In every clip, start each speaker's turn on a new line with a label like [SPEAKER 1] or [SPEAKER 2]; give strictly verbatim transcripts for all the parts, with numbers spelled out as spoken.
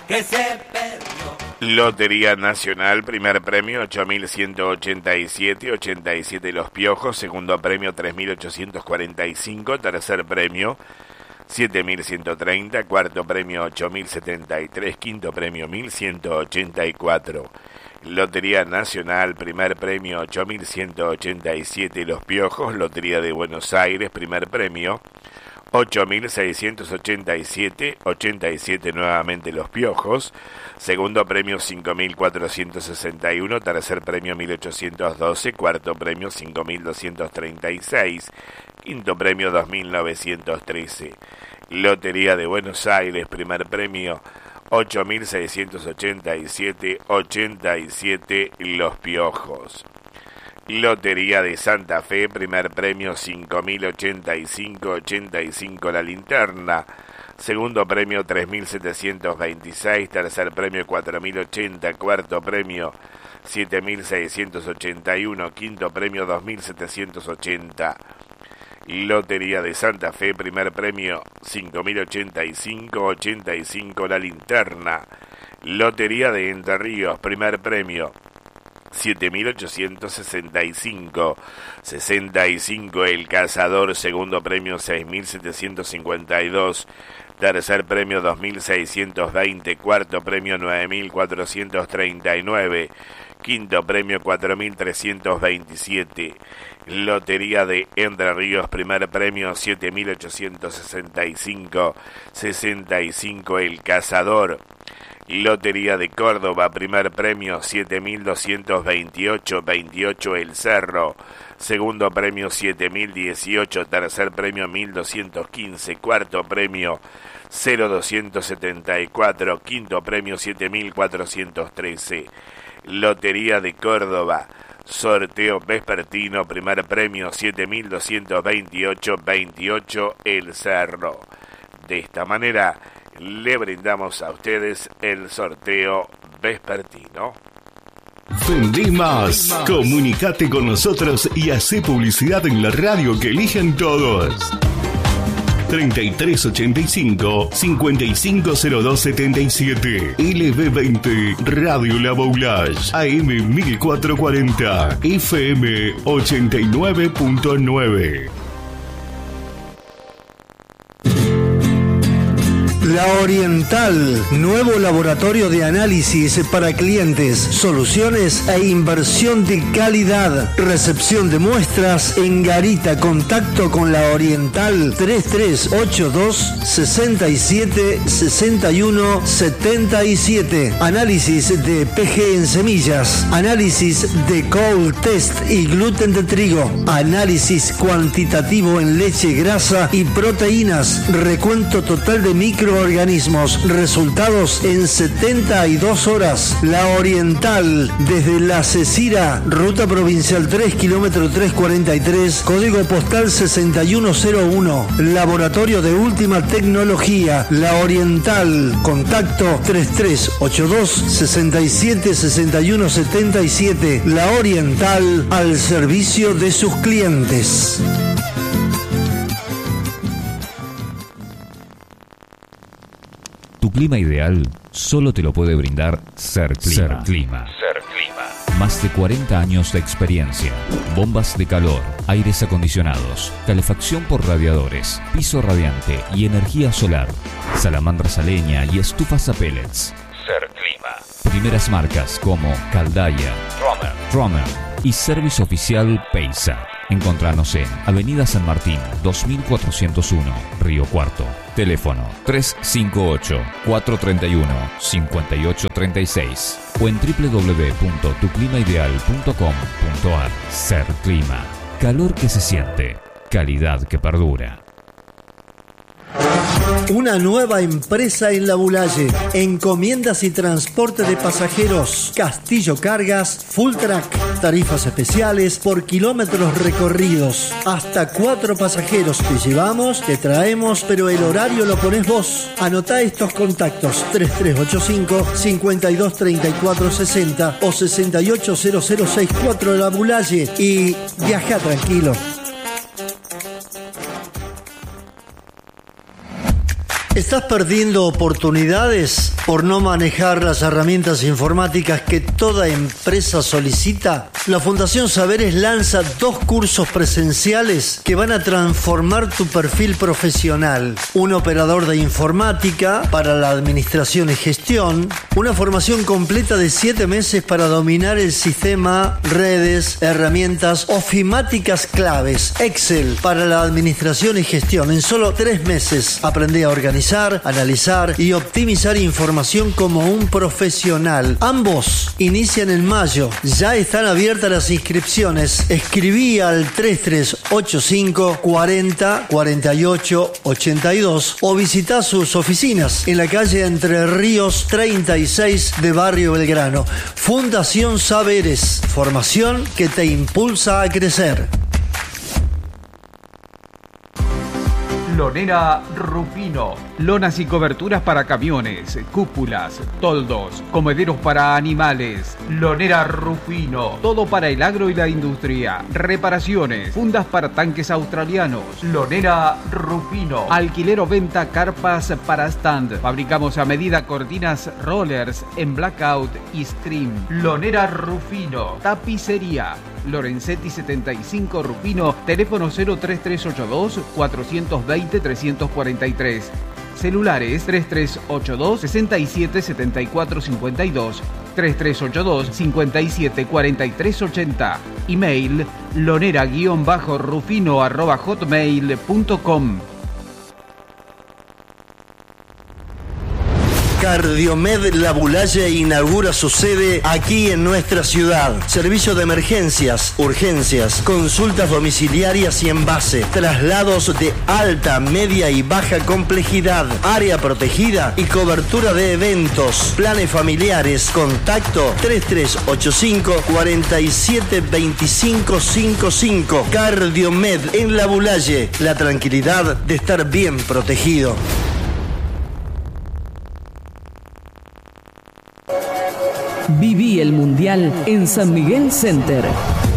[SPEAKER 1] que se perdió.
[SPEAKER 2] Lotería Nacional, primer premio ocho mil ciento ochenta y siete, ochenta y siete Los Piojos, segundo premio tres mil ochocientos cuarenta y cinco, tercer premio siete mil ciento treinta, cuarto premio ocho mil setenta y tres, quinto premio mil ciento ochenta y cuatro. Lotería Nacional, primer premio ocho mil ciento ochenta y siete Los Piojos, Lotería de Buenos Aires, primer premio ocho mil seiscientos ochenta y siete, ochenta y siete nuevamente Los Piojos, segundo premio cinco mil cuatrocientos sesenta y uno, tercer premio mil ochocientos doce, cuarto premio cinco mil doscientos treinta y seis, quinto premio dos mil novecientos trece. Lotería de Buenos Aires, primer premio ocho mil seiscientos ochenta y siete, ochenta y siete Los Piojos. Lotería de Santa Fe, primer premio cinco mil ochenta y cinco, ochenta y cinco La Linterna, segundo premio tres mil setecientos veintiséis, tercer premio cuatro mil ochenta, cuarto premio siete mil seiscientos ochenta y uno, quinto premio dos mil setecientos ochenta. Lotería de Santa Fe, primer premio cinco mil ochenta y cinco, ochenta y cinco La Linterna. Lotería de Entre Ríos, primer premio siete mil ochocientos sesenta y cinco, sesenta y cinco El Cazador, segundo premio seis mil setecientos cincuenta y dos, tercer premio dos mil seiscientos veinte, cuarto premio nueve mil cuatrocientos treinta y nueve, quinto premio cuatro mil trescientos veintisiete. Lotería de Entre Ríos, primer premio siete mil ochocientos sesenta y cinco, sesenta y cinco El Cazador. Lotería de Córdoba, primer premio siete mil doscientos veintiocho, veintiocho El Cerro, segundo premio siete mil dieciocho, tercer premio mil doscientos quince, cuarto premio cero doscientos setenta y cuatro, quinto premio siete mil cuatrocientos trece. Lotería de Córdoba, sorteo vespertino, primer premio siete mil doscientos veintiocho, veintiocho El Cerro. De esta manera le brindamos a ustedes el sorteo vespertino.
[SPEAKER 3] Vendí más. Comunicate con nosotros y hacé publicidad en la radio que eligen todos. treinta y tres ochenta y cinco, cincuenta y cinco cero dos setenta y siete. L B veinte Radio La Boulage. A M mil cuatrocientos cuarenta. F M ochenta y nueve punto nueve.
[SPEAKER 4] La Oriental, nuevo laboratorio de análisis para clientes, soluciones e inversión de calidad. Recepción de muestras en Garita. Contacto con La Oriental tres tres ocho dos, seis siete, seis uno siete siete. Análisis de P G en semillas, análisis de Cold Test y gluten de trigo, análisis cuantitativo en leche, grasa y proteínas, recuento total de micro organismos, resultados en setenta y dos horas. La Oriental, desde La Cecira, ruta provincial tres, kilómetro trescientos cuarenta y tres, código postal sesenta y uno cero uno. Laboratorio de última tecnología. La Oriental, contacto tres tres ocho dos, seis siete, seis uno siete siete. La Oriental, al servicio de sus clientes.
[SPEAKER 5] Tu clima ideal solo te lo puede brindar Serclima. Serclima. Serclima. Más de cuarenta años de experiencia. Bombas de calor, aires acondicionados, calefacción por radiadores, piso radiante y energía solar. Salamandras a leña y estufas a pellets. Serclima. Primeras marcas como Caldaya, Tromer, Tromer y servicio oficial Peisa. Encontranos en Avenida San Martín, dos mil cuatrocientos uno, Río Cuarto. Teléfono tres cinco ocho, cuatro tres uno, cinco ocho tres seis o en doble u doble u doble u punto tu clima ideal punto com punto a r. Serclima. Calor que se siente, calidad que perdura.
[SPEAKER 4] Una nueva empresa en La Boulaye. Encomiendas y transporte de pasajeros. Castillo Cargas, Full Track. Tarifas especiales por kilómetros recorridos. Hasta cuatro pasajeros te llevamos, te traemos, pero el horario lo pones vos. Anotá estos contactos: tres tres ocho cinco, cinco dos tres cuatro seis cero o sesenta y ocho cero cero sesenta y cuatro de La Boulaye y viaja tranquilo. ¿Estás perdiendo oportunidades por no manejar las herramientas informáticas que toda empresa solicita? La Fundación Saberes lanza dos cursos presenciales que van a transformar tu perfil profesional. Un operador de informática para la administración y gestión, una formación completa de siete meses para dominar el sistema, redes, herramientas ofimáticas claves, Excel para la administración y gestión. En solo tres meses aprendí a organizar, analizar y optimizar información como un profesional. Ambos inician en mayo. Ya están abiertas las inscripciones. Escribí al tres tres ocho cinco cuarenta cuarenta y ocho ochenta y dos o visita sus oficinas en la calle Entre Ríos treinta y seis de Barrio Belgrano. Fundación Saberes, formación que te impulsa a crecer.
[SPEAKER 1] Lonera Rufino. Lonas y coberturas para camiones, cúpulas, toldos, comederos para animales. Lonera Rufino. Todo para el agro y la industria. Reparaciones, fundas para tanques australianos. Lonera Rufino. Alquiler o venta carpas para stand. Fabricamos a medida cortinas rollers en blackout y scream. Lonera Rufino. Tapicería. Lorenzetti setenta y cinco Rufino, teléfono cero tres tres ocho dos cuatro dos cero tres cuatro tres. Celulares tres tres ocho dos seis siete siete cuatro cinco dos, tres tres ocho dos cinco siete cuatro tres ocho cero. Email lonera-rufino arroba hotmail punto com.
[SPEAKER 4] Cardiomed Labulaye inaugura su sede aquí en nuestra ciudad. Servicio de emergencias, urgencias, consultas domiciliarias y en base, traslados de alta, media y baja complejidad, área protegida y cobertura de eventos, planes familiares. Contacto tres tres ocho cinco cuatro siete dos cinco cinco cinco. Cardiomed en Labulaye, la tranquilidad de estar bien protegido.
[SPEAKER 6] Viví el Mundial en San Miguel Center.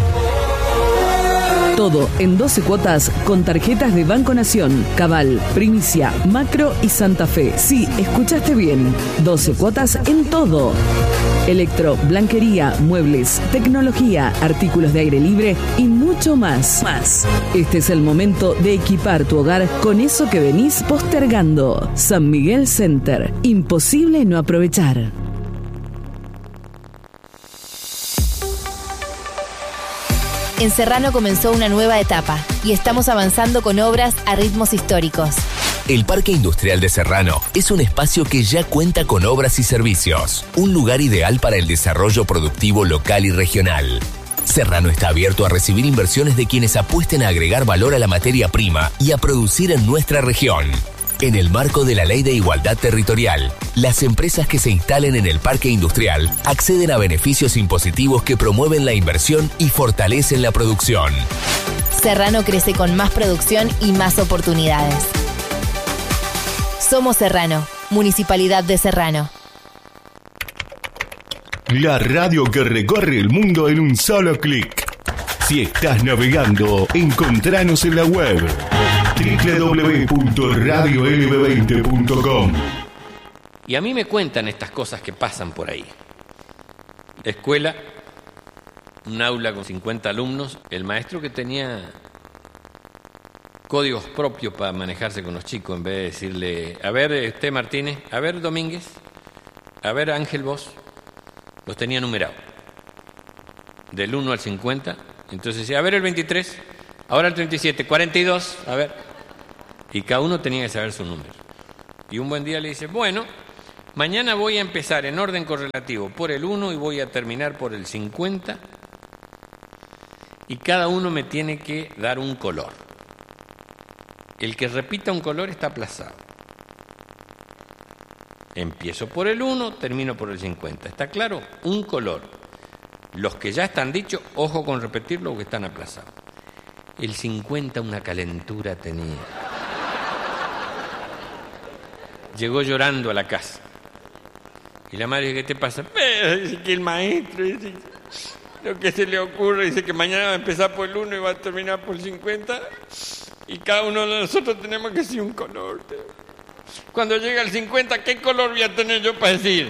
[SPEAKER 6] Todo en doce cuotas con tarjetas de Banco Nación, Cabal, Primicia, Macro y Santa Fe. Sí, escuchaste bien. doce cuotas en todo. Electro, blanquería, muebles, tecnología, artículos de aire libre y mucho más. Más. Este es el momento de equipar tu hogar con eso que venís postergando. San Miguel Center. Imposible no aprovechar.
[SPEAKER 7] En Serrano comenzó una nueva etapa y estamos avanzando con obras a ritmos históricos.
[SPEAKER 8] El Parque Industrial de Serrano es un espacio que ya cuenta con obras y servicios, un lugar ideal para el desarrollo productivo local y regional. Serrano está abierto a recibir inversiones de quienes apuesten a agregar valor a la materia prima y a producir en nuestra región. En el marco de la Ley de Igualdad Territorial, las empresas que se instalen en el parque industrial acceden a beneficios impositivos que promueven la inversión y fortalecen la producción.
[SPEAKER 7] Serrano crece con más producción y más oportunidades. Somos Serrano, Municipalidad de Serrano.
[SPEAKER 3] La radio que recorre el mundo en un solo clic. Si estás navegando, encontranos en la web doble u doble u doble u punto radio l b veinte punto com.
[SPEAKER 9] Y a mí me cuentan estas cosas que pasan por ahí. Escuela, un aula con cincuenta alumnos, el maestro que tenía códigos propios para manejarse con los chicos, en vez de decirle, a ver, este Martínez, a ver, Domínguez, a ver, Ángel, vos, los tenía numerados, del uno al cincuenta. Entonces decía, a ver el veintitrés, ahora el treinta y siete, cuarenta y dos, a ver. Y cada uno tenía que saber su número. Y un buen día le dice, bueno, mañana voy a empezar en orden correlativo por el uno y voy a terminar por el cincuenta. Y cada uno me tiene que dar un color. El que repita un color está aplazado. Empiezo por el uno, termino por el cincuenta. ¿Está claro? Un color. Los que ya están dichos, ojo con repetirlo porque están aplazados. El cincuenta una calentura tenía. Llegó llorando a la casa. Y la madre dice, ¿qué te pasa? Eh, dice que el maestro, dice, lo que se le ocurre, dice que mañana va a empezar por el uno y va a terminar por el cincuenta. Y cada uno de nosotros tenemos que ser un color. Cuando llega el cincuenta, ¿qué color voy a tener yo para decir?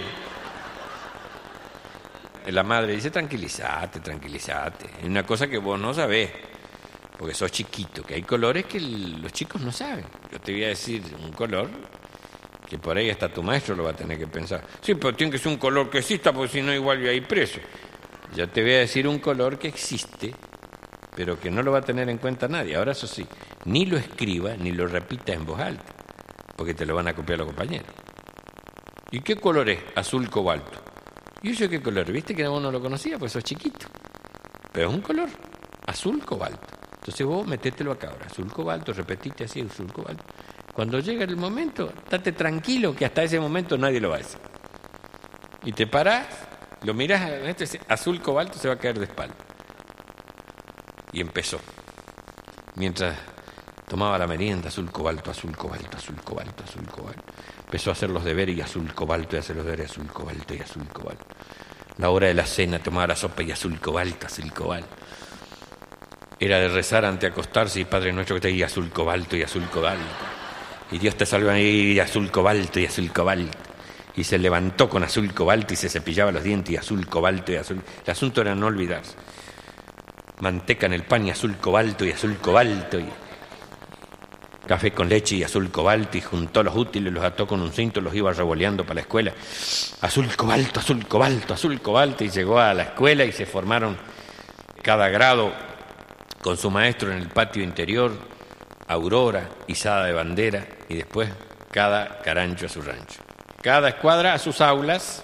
[SPEAKER 9] La madre dice, tranquilízate, tranquilízate. Es una cosa que vos no sabés, porque sos chiquito, que hay colores que los chicos no saben. Yo te voy a decir un color que por ahí hasta tu maestro lo va a tener que pensar. Sí, pero tiene que ser un color que exista, porque si no igual voy a ir preso. Yo te voy a decir un color que existe, pero que no lo va a tener en cuenta nadie. Ahora, eso sí, ni lo escriba ni lo repita en voz alta, porque te lo van a copiar los compañeros. ¿Y qué color es? Azul cobalto. ¿Y eso qué color? ¿Viste que vos no lo conocía? Pues sos chiquito. Pero es un color, azul cobalto. Entonces vos metételo acá ahora, azul cobalto, repetite así, azul cobalto. Cuando llega el momento, estate tranquilo que hasta ese momento nadie lo va a hacer. Y te parás, lo mirás, este azul cobalto se va a caer de espalda. Y empezó. Mientras tomaba la merienda, azul cobalto, azul cobalto, azul cobalto, azul cobalto. Empezó a hacer los deberes y azul cobalto, y hacer los deberes azul cobalto y azul cobalto. La hora de la cena, tomaba la sopa y azul cobalto, azul cobalto. Era de rezar antes de acostarse y Padre Nuestro que te diga azul cobalto y azul cobalto. Y Dios te salva ahí azul cobalto y azul cobalto. Y se levantó con azul cobalto y se cepillaba los dientes y azul cobalto y azul. El asunto era no olvidarse. Manteca en el pan y azul cobalto y azul cobalto. Y café con leche y azul cobalto. Y juntó los útiles, los ató con un cinto, los iba revoleando para la escuela. Azul cobalto, azul cobalto, azul cobalto. Y llegó a la escuela y se formaron cada grado con su maestro en el patio interior, aurora, izada de bandera, y después cada carancho a su rancho. Cada escuadra a sus aulas,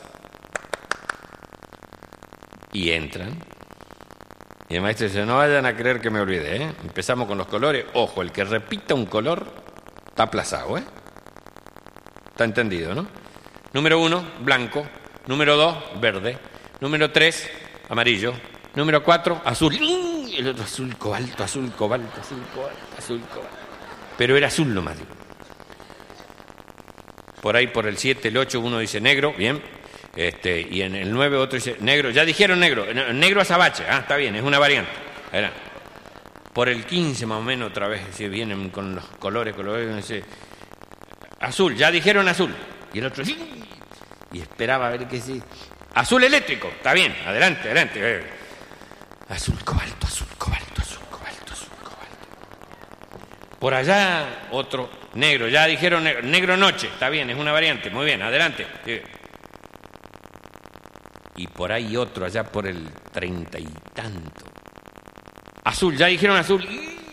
[SPEAKER 9] y entran. Y el maestro dice, no vayan a creer que me olvidé, ¿eh? Empezamos con los colores. Ojo, el que repita un color está aplazado, ¿eh? Está entendido, ¿no? Número uno, blanco. Número dos, verde. Número tres, amarillo. Número cuatro, azul. Y el otro azul cobalto, azul cobalto, azul cobalto, azul cobalto. Pero era azul nomás. Por ahí por el siete, el ocho, uno dice negro, bien. Este, y en el nueve otro dice negro. Ya dijeron negro, negro azabache. Ah, está bien, es una variante. Era. Por el quince más o menos otra vez, si vienen con los colores, colores, dice azul, ya dijeron azul. Y el otro y esperaba a ver qué sí. Azul eléctrico, está bien, adelante, adelante. Azul cobalto, azul cobalto, azul cobalto, azul cobalto. Por allá otro negro, ya dijeron negro, negro noche, está bien, es una variante, muy bien, adelante. Sí. Y por ahí otro, allá por el treinta y tanto. Azul, ya dijeron azul.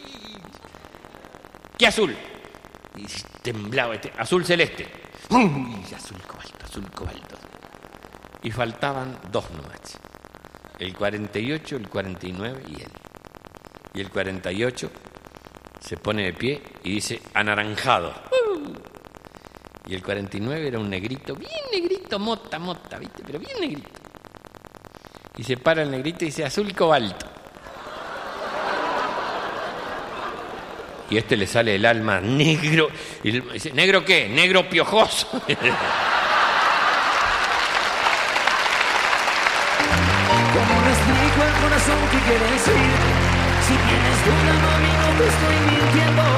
[SPEAKER 9] ¿Qué azul? Y temblaba este, azul celeste. Uy, azul cobalto, azul cobalto. Y faltaban dos nomás. El cuarenta y ocho, el cuarenta y nueve y él. Y el cuarenta y ocho se pone de pie y dice anaranjado. Uh. Y el cuarenta y nueve era un negrito, bien negrito, mota, mota, ¿viste? Pero bien negrito. Y se para el negrito y dice azul cobalto. Y a este le sale el alma negro. Y dice, ¿negro qué? Negro piojoso.
[SPEAKER 10] ¿Cómo me explico el corazón que quiere decir? Si tienes duda, mami, no te estoy mintiendo.